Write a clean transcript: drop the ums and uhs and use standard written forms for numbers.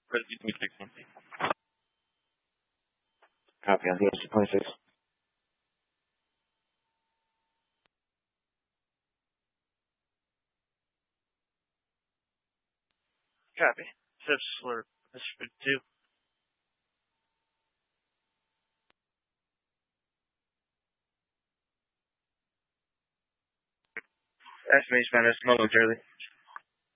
Copy on the S26. Copy. Steps for Mr. 2. Estimation minus Molo Charlie.